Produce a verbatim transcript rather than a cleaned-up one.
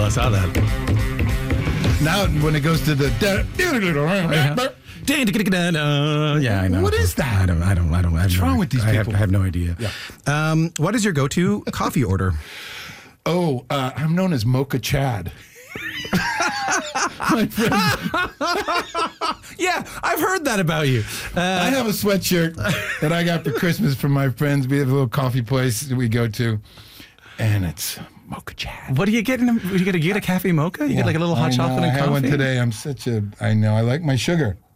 I saw that. Now, when it goes to the... Yeah, I know. What is that? I don't, I don't, I don't. What's wrong with these I people? Have, I have no idea. Yeah. Um, what is your go-to coffee order? Oh, uh, I'm known as Mocha Chad. My friend, Yeah, I've heard that about you. Uh, I have a sweatshirt that I got for Christmas from my friends. We have a little coffee place that we go to, and it's Mocha Chad. what do you get in a, you get a, you get a cafe mocha? You get like a little hot I know, chocolate and I had coffee? one today. I'm such a, I know, I like my sugar.